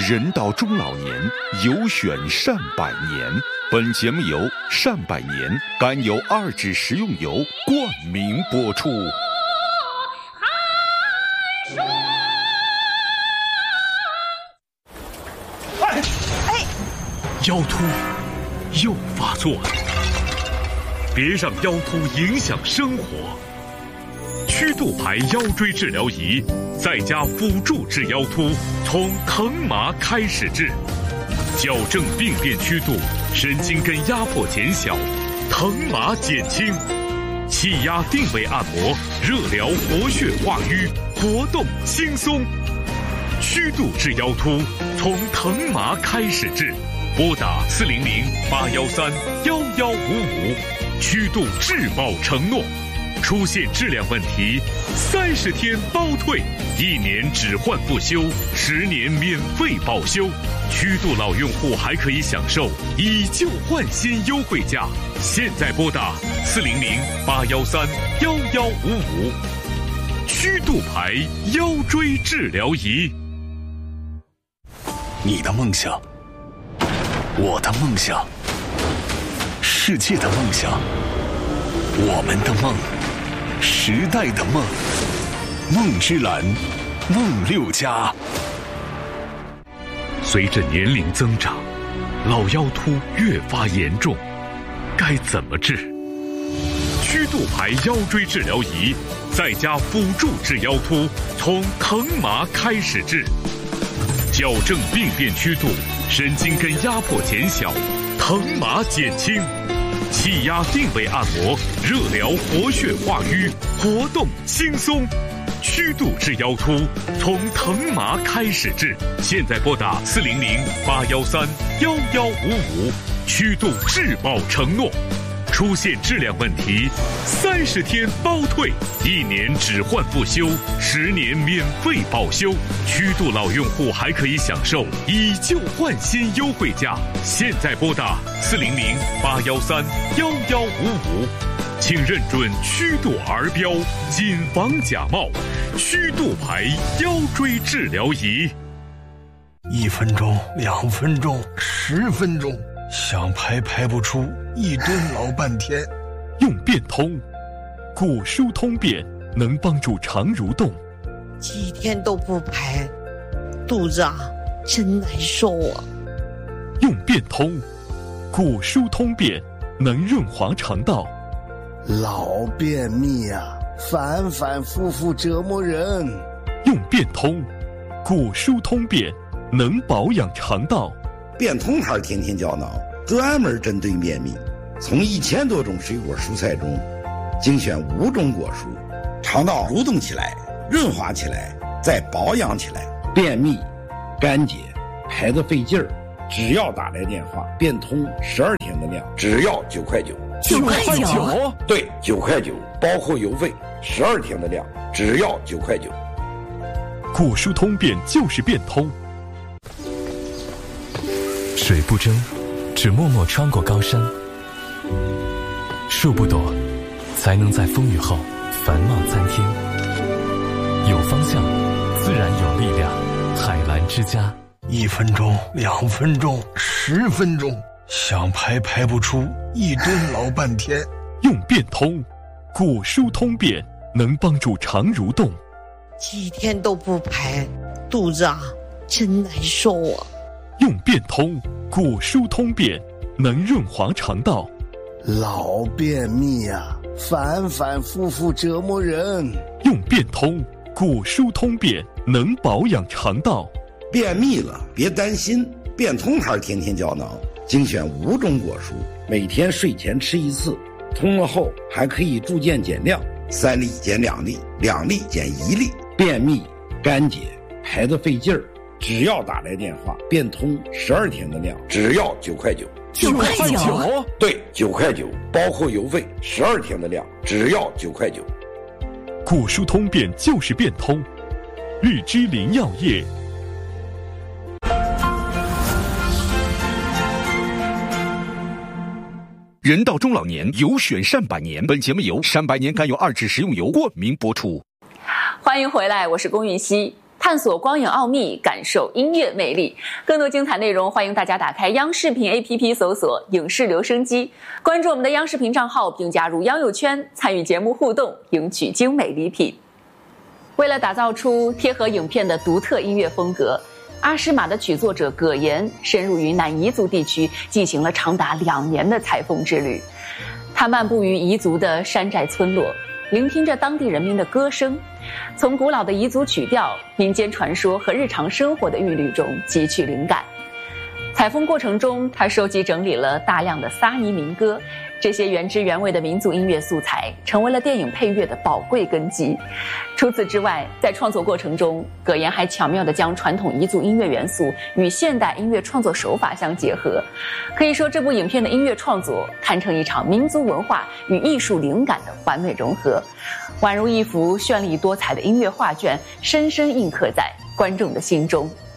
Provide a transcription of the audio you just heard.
人到中老年，有选善百年。本节目由善百年甘油2脂食用油冠名播出。 腰突又发作了，别让腰突影响生活。曲度牌腰椎治疗仪在家辅助治腰突，从疼麻开始治，矫正病变曲度，神经根压迫减小，疼麻减轻，气压定位按摩，热疗活血化瘀，活动轻松。曲度治腰突，从疼麻开始治。拨打400-813-1155，曲度质保承诺，出现质量问题，30天包退，1年只换不修，10年免费保修。曲度老用户还可以享受以旧换新优惠价。现在拨打400-813-1155，曲度牌腰椎治疗仪。 你的梦想，我的梦想，世界的梦想，我们的梦，时代的梦，梦之蓝，梦6家。 随着年龄增长，老腰突越发严重，该怎么治？曲度牌腰椎治疗仪在家辅助治腰突，从疼麻开始治，矫正病变曲度，神经根压迫减小，疼麻减轻，气压定位按摩，热疗活血化瘀，活动轻松。曲度治腰突，从疼麻开始治。现在拨打400-813-1155，曲度质保承诺，出现质量问题30天包退，1年只换不修，10年免费保修。曲度老用户还可以享受以旧换新优惠价。现在拨打400-813-1155，请认准曲度儿标，谨防假冒。曲度牌腰椎治疗仪 ，1分钟、2分钟、10分钟，想排不出，1蹲老半天。 用变通，骨疏通便能帮助肠蠕动。 几天都不排，肚子真难受啊。 用变通，骨疏通便能润滑肠道。 老便秘反反复复折磨人。 用变通，骨疏通便能保养肠道。 变通牌天天胶囊专门针对便秘，从1000多种水果蔬菜中精选5种果蔬，肠道蠕动起来，润滑起来，再保养起来。便秘、干结、排得费劲儿，只要打来电话，变通12天的量，只要9块9。 9块9？ 对，9块9，包括邮费，12天的量，只要9块9。 骨疏通便就是变通。 水不争，只默默穿过高山；树不躲，才能在风雨后繁茂参天。有方向，自然有力量。海蓝之家 ，1分钟、2分钟、10分钟，想排不出，1蹲老半天。 用变通，骨疏通便能帮助肠蠕动。 几天都不排，肚子真难受啊。 用变通，骨疏通便能润滑肠道。 老便秘反反复复折磨人。 用变通，骨疏通便能保养肠道。 便秘了别担心，变通牌天天胶囊精选5种果蔬，每天睡前吃1次，通了后还可以逐渐减量，3粒减2粒，2粒减1粒。便秘、干结、排得费劲儿，只要打来电话，变通12天的量，只要9块9。 9块9？ 对，9块9，包括邮费，12天的量，只要9块9。 骨疏通便就是变通。日之林药业。 人到中老年，有选善百年。本节目由善百年甘油2脂食用油冠名播出。 欢迎回来，我是龚云熙。他探索光影奥秘，感受音乐魅力。更多精彩内容，欢迎大家打开央视频 APP 搜索影视留声机，关注我们的央视频账号，并加入央友圈，参与节目互动，赢取精美礼品。为了打造出贴合影片的独特音乐风格，阿诗玛的曲作者葛延深入于南彝族地区，进行了长达2年的采风之旅。他漫步于彝族的山寨村落，聆听着当地人民的歌声，从古老的彝族曲调、民间传说和日常生活的韵律中汲取灵感。采风过程中，他收集整理了大量的撒尼民歌，这些原汁原味的民族音乐素材成为了电影配乐的宝贵根基。除此之外，在创作过程中，葛延还巧妙地将传统彝族音乐元素与现代音乐创作手法相结合。可以说，这部影片的音乐创作堪称一场民族文化与艺术灵感的完美融合，宛如一幅绚丽多彩的音乐画卷，深深印刻在观众的心中。